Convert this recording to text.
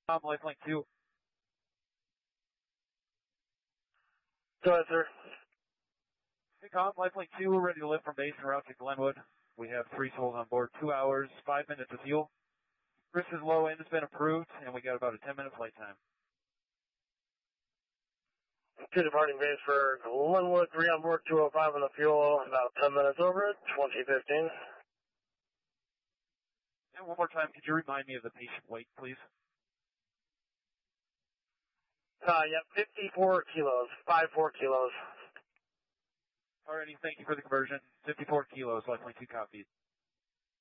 Lifelink 2. Go ahead, sir. Hey, Lifelink 2, we're ready to lift from base en route to Glenwood. We have 3 souls on board, 2 hours, 5 minutes of fuel. Chris's low end has been approved, and we got about a 10-minute flight time. 2 departing base for Glenwood, 3 on board, 205 on the fuel, about 10 minutes over it, 2015. And one more time, could you remind me of the patient weight, please? Yep, 54 kilos, 54 kilos. Alrighty, thank you for the conversion. 54 kilos, Lifelink 2 copied.